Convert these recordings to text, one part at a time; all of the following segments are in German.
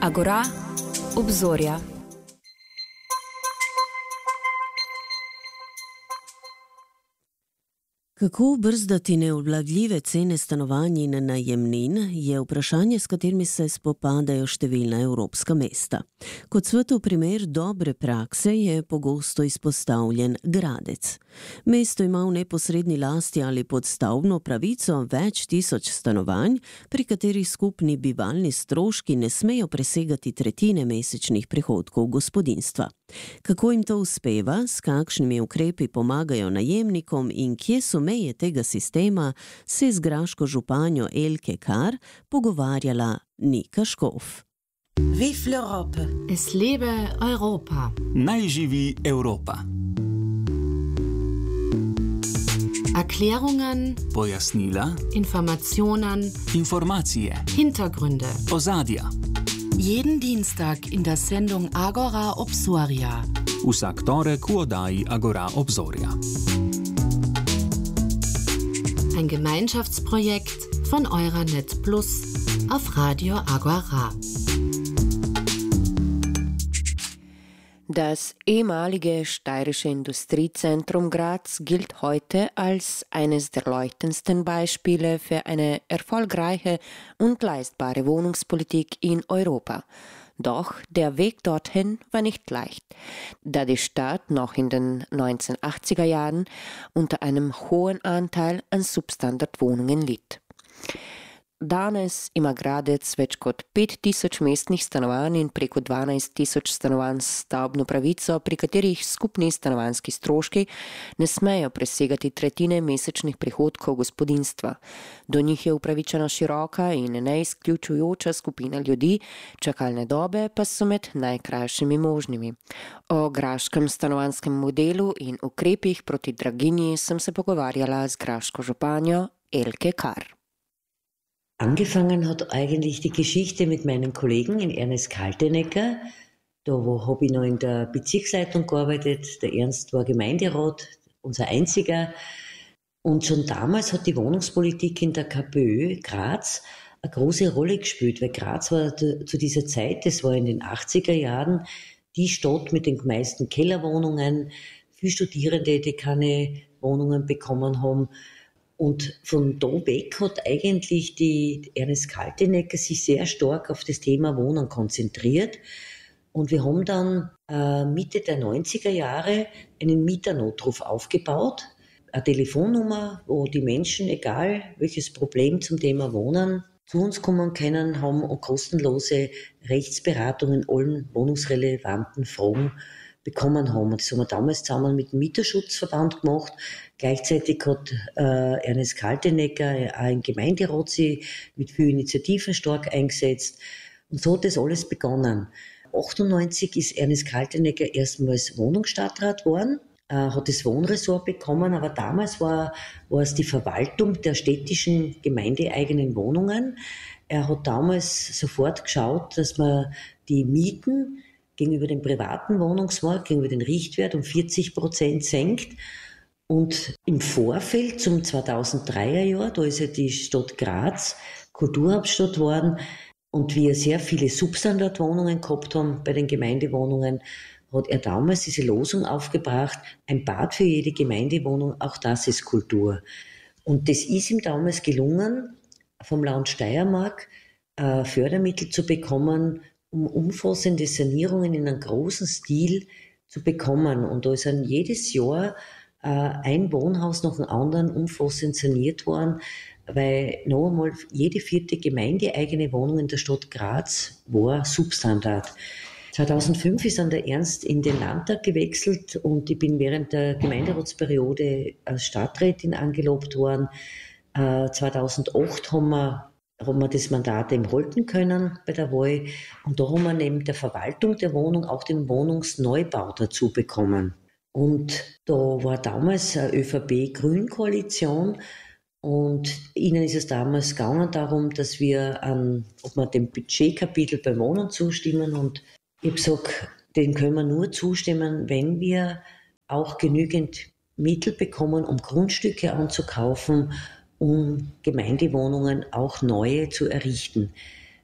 Agora, obzorja. Kako brzdati neobvladljive cene stanovanj in najemnin je vprašanje, s katerimi se spopadajo številna evropska mesta. Kot svetov primer dobre prakse je pogosto izpostavljen Gradec. Mesto ima v neposredni lasti ali pod stavbno pravico več tisoč stanovanj, pri katerih skupni bivalni stroški ne smejo presegati tretjine mesečnih prihodkov gospodinjstva. Kako jim to uspeva, s kakšnimi ukrepi pomagajo najemnikom in kje so meje tega sistema, se je z graško županjo Elke Kar pogovarjala Nika Škof. Vive l'Europe! Es lebe Europa! Naj živi Evropa! Erklärungen, Pojasnila, Informationen, Informacije, Hintergründe. Ozadja. Jeden Dienstag in der Sendung Agora Obzorja. Vsak torek v oddaji Agora Obzorja. Ein Gemeinschaftsprojekt von Euranet Plus auf Radio Agora. Das ehemalige steirische Industriezentrum Graz gilt heute als eines der leuchtendsten Beispiele für eine erfolgreiche und leistbare Wohnungspolitik in Europa. Doch der Weg dorthin war nicht leicht, da die Stadt noch in den 1980er Jahren unter einem hohen Anteil an Substandardwohnungen litt. Danes ima Gradec več kot 5000 mestnih stanovanj in preko 12000 stanovanj s stavbno pravico, pri katerih skupni stanovanjski stroški ne smejo presegati tretjine mesečnih prihodkov gospodinjstva. Do njih je upravičena široka in neizključujoča skupina ljudi, čakalne dobe pa so med najkrajšimi možnimi. O graškem stanovanjskem modelu in ukrepih proti draginji sem se pogovarjala z graško županjo Elke Kar. Angefangen hat eigentlich die Geschichte mit meinem Kollegen in Ernst Kaltenecker. Da habe ich noch in der Bezirksleitung gearbeitet. Der Ernst war Gemeinderat, unser einziger. Und schon damals hat die Wohnungspolitik in der KPÖ Graz eine große Rolle gespielt, weil Graz war zu dieser Zeit, das war in den 80er Jahren, die Stadt mit den meisten Kellerwohnungen, viele Studierende, die keine Wohnungen bekommen haben. Und von da weg hat eigentlich die Ernst Kaltenecker sich sehr stark auf das Thema Wohnen konzentriert. Und wir haben dann Mitte der 90er Jahre einen Mieternotruf aufgebaut, eine Telefonnummer, wo die Menschen, egal welches Problem zum Thema Wohnen, zu uns kommen können, haben und kostenlose Rechtsberatung in allen wohnungsrelevanten Fragen bekommen haben. Und das haben wir damals zusammen mit dem Mieterschutzverband gemacht. Gleichzeitig hat Ernst Kaltenecker auch im Gemeinderat sich mit vielen Initiativen stark eingesetzt. Und so hat das alles begonnen. 1998 ist Ernst Kaltenecker erstmals Wohnungsstadtrat geworden, hat das Wohnressort bekommen, aber damals war es die Verwaltung der städtischen gemeindeeigenen Wohnungen. Er hat damals sofort geschaut, dass man die Mieten gegenüber dem privaten Wohnungsmarkt, gegenüber dem Richtwert um 40% senkt. Und im Vorfeld zum 2003er Jahr, da ist ja die Stadt Graz Kulturhauptstadt geworden und wir sehr viele Substandardwohnungen gehabt haben bei den Gemeindewohnungen, hat er damals diese Losung aufgebracht, ein Bad für jede Gemeindewohnung, auch das ist Kultur. Und das ist ihm damals gelungen, vom Land Steiermark Fördermittel zu bekommen, um umfassende Sanierungen in einem großen Stil zu bekommen. Und da ist dann jedes Jahr ein Wohnhaus nach dem anderen umfassend saniert worden, weil noch einmal jede 4. gemeindeeigene Wohnung in der Stadt Graz war Substandard. 2005 ist dann der Ernst in den Landtag gewechselt und ich bin während der Gemeinderatsperiode als Stadträtin angelobt worden. 2008 haben wir das Mandat eben halten können bei der Wahl und da haben wir neben der Verwaltung der Wohnung auch den Wohnungsneubau dazu bekommen. Und da war damals eine ÖVP-Grün-Koalition und ihnen ist es damals gegangen darum, dass ob wir dem Budgetkapitel beim Wohnen zustimmen und ich habe gesagt, dem können wir nur zustimmen, wenn wir auch genügend Mittel bekommen, um Grundstücke anzukaufen, um Gemeindewohnungen auch neue zu errichten.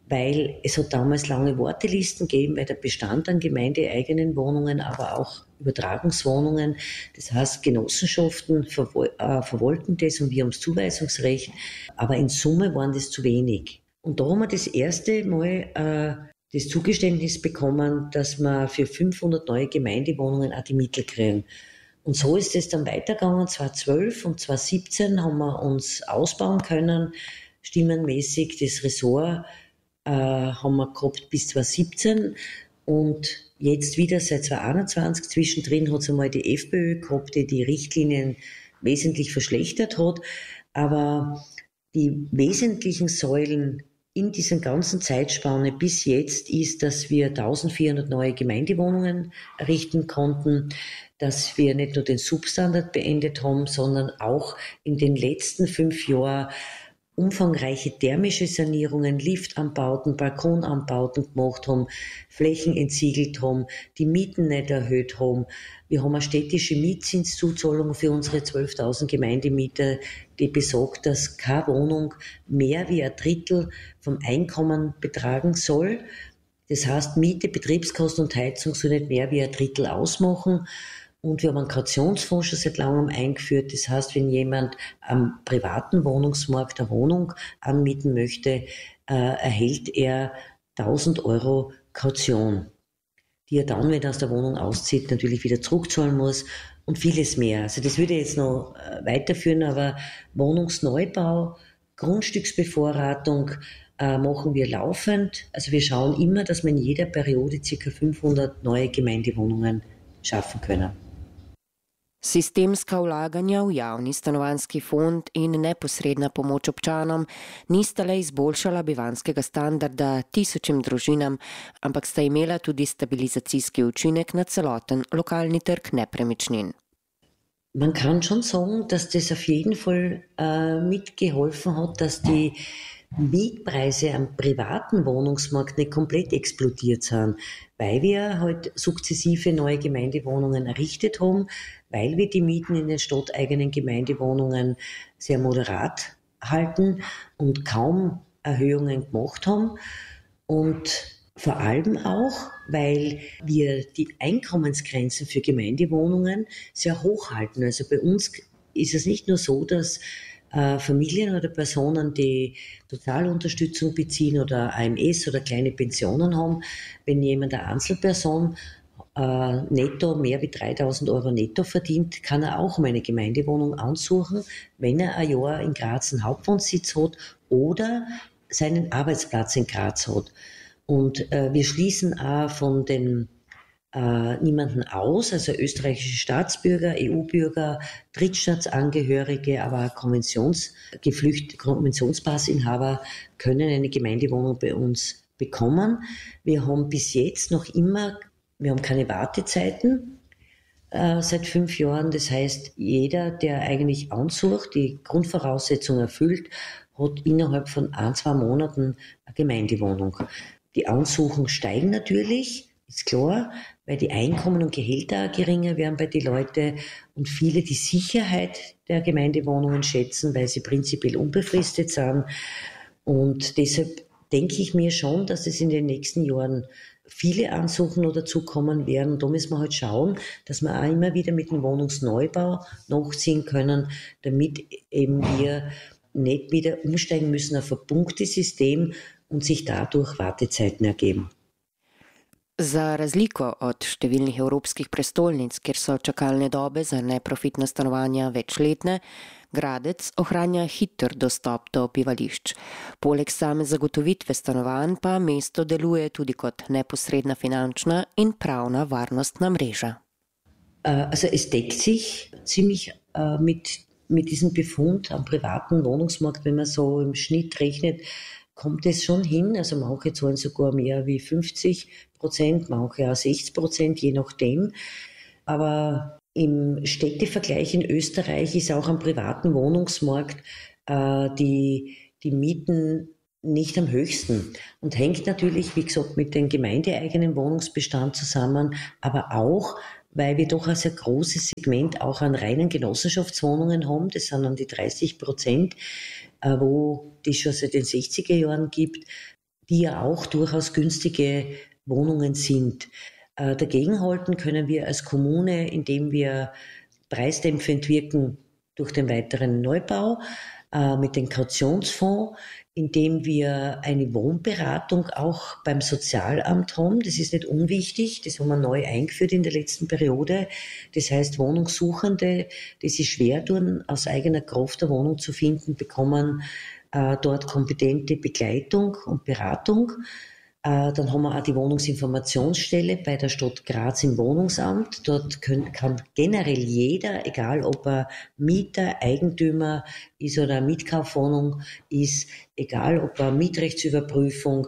weil es hat damals lange Wartelisten gegeben, weil der Bestand an gemeindeeigenen Wohnungen, aber auch Übertragungswohnungen, das heißt Genossenschaften verwalten das und wir haben das Zuweisungsrecht, aber in Summe waren das zu wenig. Und da haben wir das erste Mal das Zugeständnis bekommen, dass wir für 500 neue Gemeindewohnungen auch die Mittel kriegen. Und so ist es dann weitergegangen. 2012 und 2017 haben wir uns ausbauen können, stimmenmäßig. Das Ressort haben wir gehabt bis 2017 und jetzt wieder seit 2021. Zwischendrin hat es einmal die FPÖ gehabt, die Richtlinien wesentlich verschlechtert hat. Aber die wesentlichen Säulen in dieser ganzen Zeitspanne bis jetzt ist, dass wir 1400 neue Gemeindewohnungen errichten konnten, dass wir nicht nur den Substandard beendet haben, sondern auch in den letzten 5 Jahren umfangreiche thermische Sanierungen, Liftanbauten, Balkonanbauten gemacht haben, Flächen entsiegelt haben, die Mieten nicht erhöht haben. Wir haben eine städtische Mietzinszuzahlung für unsere 12.000 Gemeindemieter, die besagt, dass keine Wohnung mehr wie 1/3 vom Einkommen betragen soll. Das heißt, Miete, Betriebskosten und Heizung soll nicht mehr wie 1/3 ausmachen. Und wir haben einen Kautionsfonds schon seit langem eingeführt. Das heißt, wenn jemand am privaten Wohnungsmarkt eine Wohnung anmieten möchte, erhält er 1.000 Euro Kaution, die er dann, wenn er aus der Wohnung auszieht, natürlich wieder zurückzahlen muss und vieles mehr. Also das würde ich jetzt noch weiterführen, aber Wohnungsneubau, Grundstücksbevorratung machen wir laufend. Also wir schauen immer, dass wir in jeder Periode ca. 500 neue Gemeindewohnungen schaffen können. Sistemska vlaganja v javni stanovanjski fond in neposredna pomoč občanom nista le izboljšala bivanjskega standarda tisočim družinam, ampak sta imela tudi stabilizacijski učinek na celoten lokalni trg nepremičnin. Man kann schon sagen, dass das auf jeden Fall mitgeholfen hat, dass die Mietpreise am privaten Wohnungsmarkt nicht komplett explodiert sind, weil wir halt sukzessive neue Gemeindewohnungen errichtet haben, weil wir die Mieten in den stadteigenen Gemeindewohnungen sehr moderat halten und kaum Erhöhungen gemacht haben. Und vor allem auch, weil wir die Einkommensgrenzen für Gemeindewohnungen sehr hoch halten. Also bei uns ist es nicht nur so, dass Familien oder Personen, die Sozialunterstützung beziehen oder AMS oder kleine Pensionen haben, wenn jemand eine Einzelperson netto mehr wie 3.000 Euro netto verdient, kann er auch um eine Gemeindewohnung ansuchen, wenn er ein Jahr in Graz einen Hauptwohnsitz hat oder seinen Arbeitsplatz in Graz hat. Und wir schließen auch von den niemanden aus, also österreichische Staatsbürger, EU-Bürger, Drittstaatsangehörige, aber Konventionspassinhaber können eine Gemeindewohnung bei uns bekommen. Wir haben bis jetzt noch immer, wir haben keine Wartezeiten seit 5 Jahren. Das heißt, jeder, der eigentlich ansucht, die Grundvoraussetzungen erfüllt, hat innerhalb von 1-2 Monaten eine Gemeindewohnung. Die Ansuchen steigen natürlich, ist klar, weil die Einkommen und Gehälter geringer werden bei den Leuten und viele die Sicherheit der Gemeindewohnungen schätzen, weil sie prinzipiell unbefristet sind. Und deshalb denke ich mir schon, dass es in den nächsten Jahren viele Ansuchen noch dazukommen werden. Da müssen wir halt schauen, dass wir auch immer wieder mit dem Wohnungsneubau nachziehen können, damit eben wir nicht wieder umsteigen müssen auf ein Punktesystem und sich dadurch Wartezeiten ergeben. Za razliko od številnih evropskih prestolnic, kjer so čakalne dobe za neprofitna stanovanja večletne, Gradec ohranja hiter dostop do bivališč. Poleg same zagotovitve stanovanj pa mesto deluje tudi kot neposredna finančna in pravna varnostna mreža. Also es deckt sich ziemlich mit diesem Befund am privaten Wohnungsmarkt, wenn man so im Schnitt rechnet, kommt es schon hin. Also manche zahlen sogar mehr wie 50%, manche auch 60%, je nachdem. Aber im Städtevergleich in Österreich ist auch am privaten Wohnungsmarkt die Mieten nicht am höchsten und hängt natürlich, wie gesagt, mit dem gemeindeeigenen Wohnungsbestand zusammen, aber auch, weil wir doch ein sehr großes Segment auch an reinen Genossenschaftswohnungen haben. Das sind dann die 30%, wo die schon seit den 60er Jahren gibt. die ja auch durchaus günstige Wohnungen sind. Dagegenhalten können wir als Kommune, indem wir preisdämpfend wirken durch den weiteren Neubau, mit dem Kautionsfonds, indem wir eine Wohnberatung auch beim Sozialamt haben. Das ist nicht unwichtig, das haben wir neu eingeführt in der letzten Periode. Das heißt, Wohnungssuchende, die sich schwer tun, aus eigener Kraft eine Wohnung zu finden, bekommen dort kompetente Begleitung und Beratung. Dann haben wir auch die Wohnungsinformationsstelle bei der Stadt Graz im Wohnungsamt. Dort kann generell jeder, egal ob er Mieter, Eigentümer ist oder eine Mietkaufwohnung ist, egal ob er Mietrechtsüberprüfung,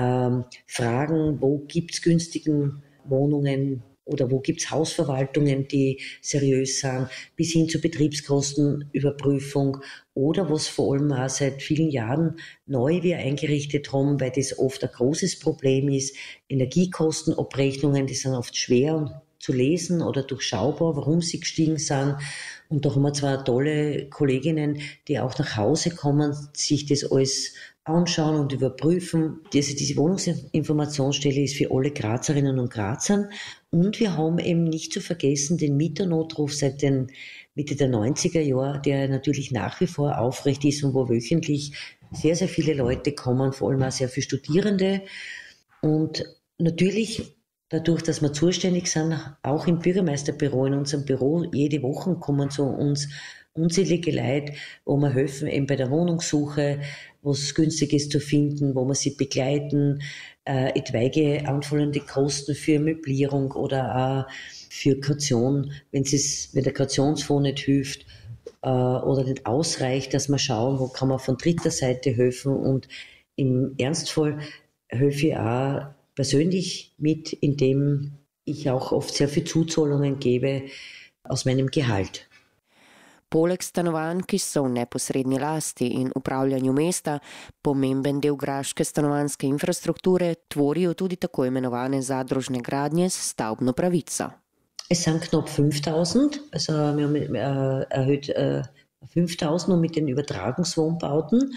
fragen, wo gibt's günstigen Wohnungen oder wo gibt's Hausverwaltungen, die seriös sind, bis hin zur Betriebskostenüberprüfung oder was vor allem auch seit vielen Jahren neu wir eingerichtet haben, weil das oft ein großes Problem ist, Energiekostenabrechnungen, die sind oft schwer zu lesen oder durchschaubar, warum sie gestiegen sind. Und da haben wir zwar tolle Kolleginnen, die auch nach Hause kommen, sich das alles anschauen und überprüfen. Diese Wohnungsinformationsstelle ist für alle Grazerinnen und Grazern. Und wir haben eben nicht zu vergessen den Mieternotruf seit den Mitte der 90er Jahre, der natürlich nach wie vor aufrecht ist und wo wöchentlich sehr, sehr viele Leute kommen, vor allem auch sehr viele Studierende. Und natürlich, dadurch, dass wir zuständig sind, auch im Bürgermeisterbüro, in unserem Büro, jede Woche kommen zu uns unzählige Leute, wo wir helfen, eben bei der Wohnungssuche, was günstig ist zu finden, wo wir sie begleiten, etwaige anfallende Kosten für Möblierung oder auch für Kaution, wenn der Kautionsfonds nicht hilft oder nicht ausreicht, dass wir schauen, wo kann man von dritter Seite helfen. Und im Ernstfall helfe ich auch persönlich mit, indem ich auch oft sehr viel Zuzahlungen gebe aus meinem Gehalt. Poleg stanovanj, ki so v neposredni lasti in upravljanju mesta, pomemben del graške stanovanjske infrastrukture tvorijo tudi tako imenovane zadružne gradnje s stavbno pravico. Es sind knapp 5000, also wir haben erhöht 5000 und mit den Übertragungswohnbauten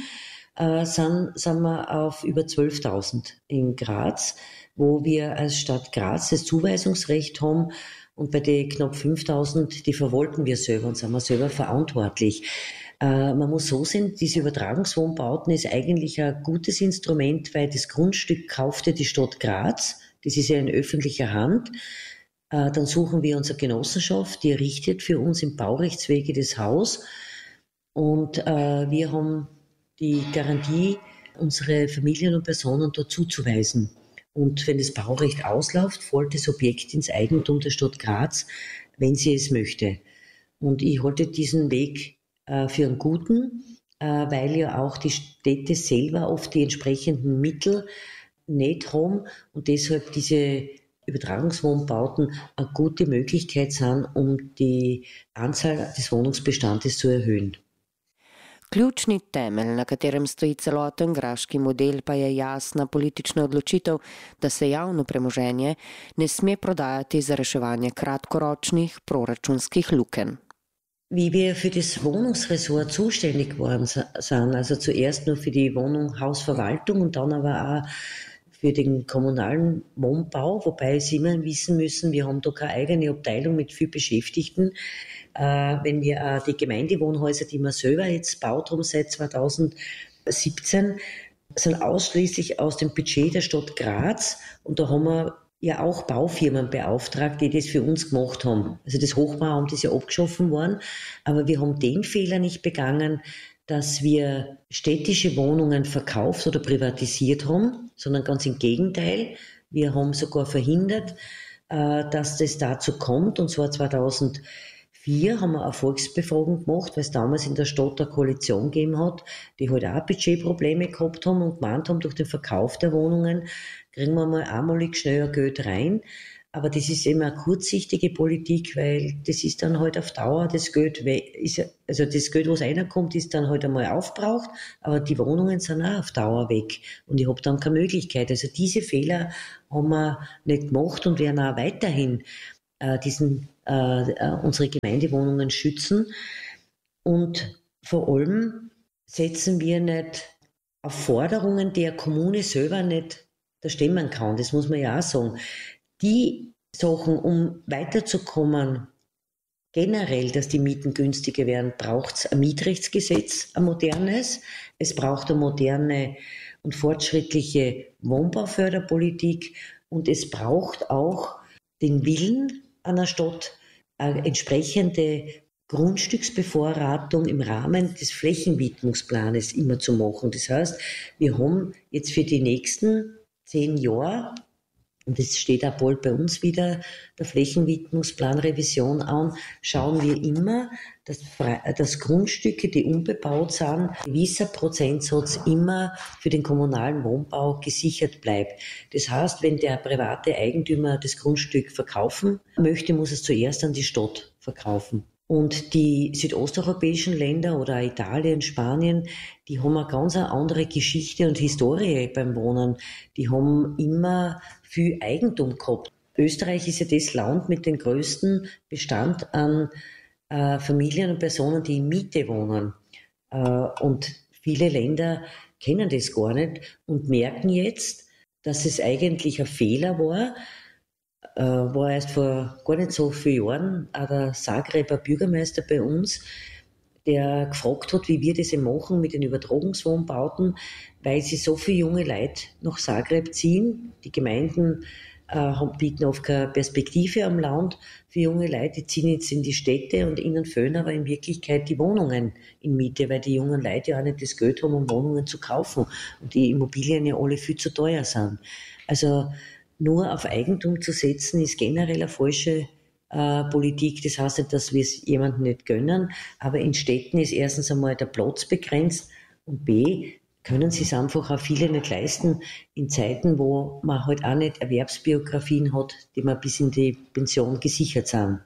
sind wir auf über 12.000 in Graz, wo wir als Stadt Graz das Zuweisungsrecht haben. Und bei den knapp 5.000, die verwalten wir selber und sind wir selber verantwortlich. Man muss so sehen, diese Übertragungswohnbauten ist eigentlich ein gutes Instrument, weil das Grundstück kaufte die Stadt Graz. Das ist ja in öffentlicher Hand. Dann suchen wir unsere Genossenschaft, die errichtet für uns im Baurechtswege das Haus. Und wir haben die Garantie, unsere Familien und Personen dort zuzuweisen. Und wenn das Baurecht ausläuft, fällt das Objekt ins Eigentum der Stadt Graz, wenn sie es möchte. Und ich halte diesen Weg für einen guten, weil ja auch die Städte selber oft die entsprechenden Mittel nicht haben und deshalb diese Übertragungswohnbauten eine gute Möglichkeit sind, um die Anzahl des Wohnungsbestandes zu erhöhen. Ključni temelj, na katerem stoji celoten graški model, pa je jasna politična odločitev, da se javno premoženje ne sme prodajati za reševanje kratkoročnih proračunskih lukenj. Wie wir für das Wohnungsressort zuständig waren, sind, also zuerst nur für die Hausverwaltung und dann aber auch für den kommunalen Wohnbau, wobei Sie immer wissen müssen, wir haben da keine eigene Abteilung mit viel Beschäftigten. Wenn wir die Gemeindewohnhäuser, die wir selber jetzt gebaut haben seit 2017, sind ausschließlich aus dem Budget der Stadt Graz und da haben wir ja auch Baufirmen beauftragt, die das für uns gemacht haben. Also das Hochbauamt ist ja abgeschaffen worden, aber wir haben den Fehler nicht begangen, dass wir städtische Wohnungen verkauft oder privatisiert haben, sondern ganz im Gegenteil. Wir haben sogar verhindert, dass das dazu kommt, und zwar 2004 haben wir eine Volksbefragung gemacht, weil es damals in der Stadt eine Koalition gegeben hat, die halt auch Budgetprobleme gehabt haben und gemeint haben, durch den Verkauf der Wohnungen kriegen wir mal einmalig schneller Geld rein. Aber das ist eben eine kurzsichtige Politik, weil das ist dann halt auf Dauer das Geld, also das Geld, was reinkommt, ist dann halt einmal aufgebraucht, aber die Wohnungen sind auch auf Dauer weg und ich habe dann keine Möglichkeit. Also diese Fehler haben wir nicht gemacht und werden auch weiterhin unsere Gemeindewohnungen schützen. Und vor allem setzen wir nicht auf Forderungen, die eine Kommune selber nicht da stemmen kann. Das muss man ja auch sagen. Die Sachen, um weiterzukommen, generell, dass die Mieten günstiger werden, braucht es ein Mietrechtsgesetz, ein modernes. Es braucht eine moderne und fortschrittliche Wohnbauförderpolitik und es braucht auch den Willen einer Stadt, eine entsprechende Grundstücksbevorratung im Rahmen des Flächenwidmungsplanes immer zu machen. Das heißt, wir haben jetzt für die nächsten 10 Jahre, und das steht auch bald bei uns wieder, der Flächenwidmungsplanrevision an, schauen wir immer, dass Grundstücke, die unbebaut sind, ein gewisser Prozentsatz immer für den kommunalen Wohnbau gesichert bleibt. Das heißt, wenn der private Eigentümer das Grundstück verkaufen möchte, muss es zuerst an die Stadt verkaufen. Und die südosteuropäischen Länder oder Italien, Spanien, die haben eine ganz andere Geschichte und Historie beim Wohnen. Die haben immer viel Eigentum gehabt. Österreich ist ja das Land mit dem größten Bestand an Familien und Personen, die in Miete wohnen. Und viele Länder kennen das gar nicht und merken jetzt, dass es eigentlich ein Fehler war erst vor gar nicht so vielen Jahren auch der Zagreber Bürgermeister bei uns, der gefragt hat, wie wir das machen mit den Übertragungswohnbauten, weil sie so viele junge Leute nach Zagreb ziehen. Die Gemeinden bieten oft keine Perspektive am Land für junge Leute, die ziehen jetzt in die Städte und ihnen fehlen aber in Wirklichkeit die Wohnungen in Miete, weil die jungen Leute ja auch nicht das Geld haben, um Wohnungen zu kaufen und die Immobilien ja alle viel zu teuer sind. Also nur auf Eigentum zu setzen, ist generell eine falsche Politik. Das heißt nicht, dass wir es jemandem nicht gönnen, aber in Städten ist erstens einmal der Platz begrenzt und B, können sie es einfach auch viele nicht leisten in Zeiten, wo man halt auch nicht Erwerbsbiografien hat, die man bis in die Pension gesichert sind.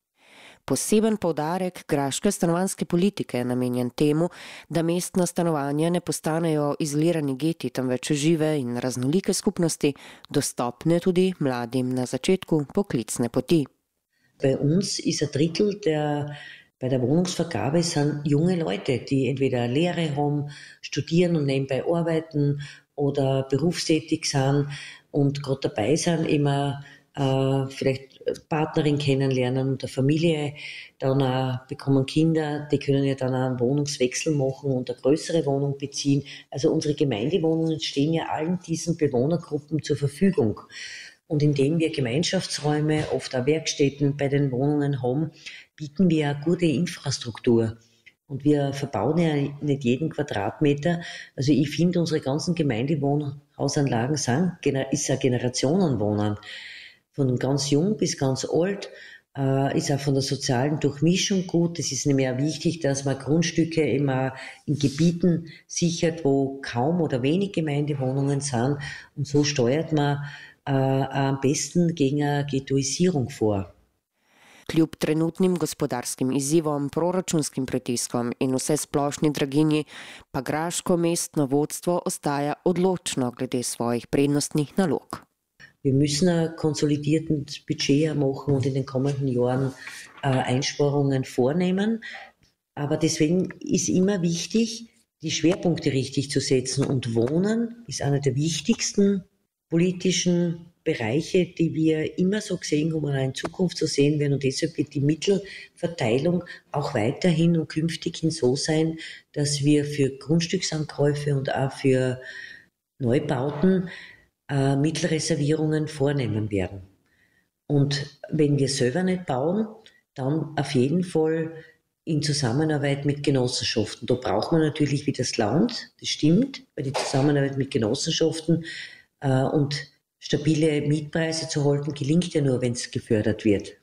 Poseben poudarek graške stanovanjske politike namenjen temu, da mestna stanovanja ne postanejo izolirani geti, temveč žive in raznolike skupnosti, dostopne tudi mladim na začetku poklicne poti. Bei uns ist ein Drittel bei der Wohnungsvergabe sind junge Leute, die entweder eine Lehre haben, studieren und nebenbei arbeiten oder berufstätig sind und gerade dabei sind, immer vielleicht Partnerin kennenlernen und eine Familie, dann auch bekommen Kinder, die können ja dann auch einen Wohnungswechsel machen und eine größere Wohnung beziehen. Also unsere Gemeindewohnungen stehen ja allen diesen Bewohnergruppen zur Verfügung. Und indem wir Gemeinschaftsräume, oft auch Werkstätten bei den Wohnungen haben, bieten wir eine gute Infrastruktur. Und wir verbauen ja nicht jeden Quadratmeter. Also ich finde, unsere ganzen Gemeindewohnhausanlagen ist ein Generationenwohnen. Von ganz jung bis ganz alt, ist auch von der sozialen Durchmischung gut. Es ist nämlich auch wichtig, dass man Grundstücke immer in Gebieten sichert, wo kaum oder wenig Gemeindewohnungen sind. Und so steuert man am besten gegen eine ghettoisierung vor. Kljub trenutnim gospodarskim izzivom, proračunskim pritiskom in vsesplošni draginji, pa graško mestno vodstvo ostaja odločno glede svojih prednostnih nalog. Wir müssen ein konsolidiertes Budget machen und in den kommenden Jahren Einsparungen vornehmen. Aber deswegen ist immer wichtig, die Schwerpunkte richtig zu setzen. Und Wohnen ist einer der wichtigsten politischen Bereiche, die wir immer so gesehen haben und auch in Zukunft so sehen werden. Und deshalb wird die Mittelverteilung auch weiterhin und künftig so sein, dass wir für Grundstücksankäufe und auch für Neubauten Mittelreservierungen vornehmen werden. Und wenn wir selber nicht bauen, dann auf jeden Fall in Zusammenarbeit mit Genossenschaften. Da braucht man natürlich wieder das Land, das stimmt, weil die Zusammenarbeit mit Genossenschaften und stabile Mietpreise zu halten, gelingt ja nur, wenn es gefördert wird.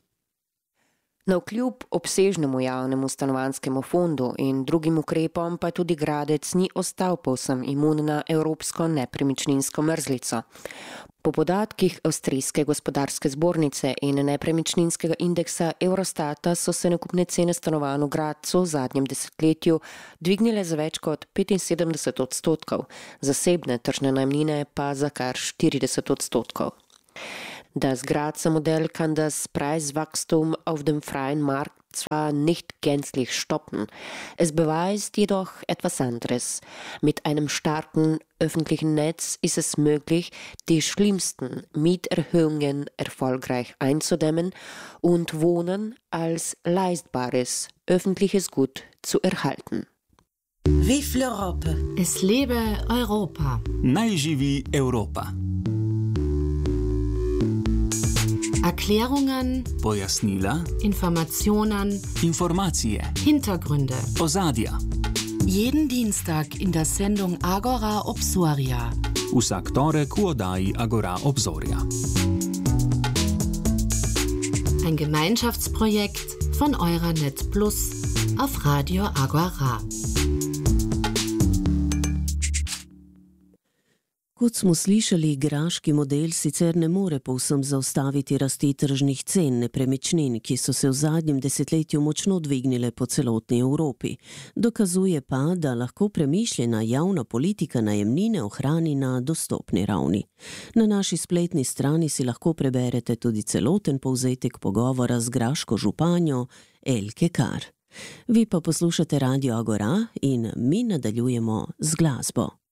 Navkljub obsežnemu javnemu stanovanjskemu fondu in drugim ukrepom pa tudi Gradec ni ostal povsem imun na evropsko nepremičninsko mrzlico. Po podatkih Avstrijske gospodarske zbornice in nepremičninskega indeksa Eurostata so se nakupne cene stanovanj v Gradcu v zadnjem desetletju dvignile za več kot 75%, zasebne tržne najemnine pa za kar 40%. Das Grazer Modell kann das Preiswachstum auf dem freien Markt zwar nicht gänzlich stoppen, es beweist jedoch etwas anderes. Mit einem starken öffentlichen Netz ist es möglich, die schlimmsten Mieterhöhungen erfolgreich einzudämmen und Wohnen als leistbares öffentliches Gut zu erhalten. Vive l'Europe! Es lebe Europa! Naj živi Europa! Erklärungen, Pojasnila, Informationen, informacije, Hintergründe. ozadja. Jeden Dienstag in der Sendung Agora Obsoria. Vsak torek v oddaji Agora Obzorja. Ein Gemeinschaftsprojekt von Euranet Plus auf Radio Agora. Kot smo slišali, graški model sicer ne more povsem zaustaviti rasti tržnih cen nepremičnin, ki so se v zadnjem desetletju močno dvignile po celotni Evropi. Dokazuje pa, da lahko premišljena javna politika najemnine ohrani na dostopni ravni. Na naši spletni strani si lahko preberete tudi celoten povzetek pogovora z graško županjo Elke Kar. Vi pa poslušate Radio Agora in mi nadaljujemo z glasbo.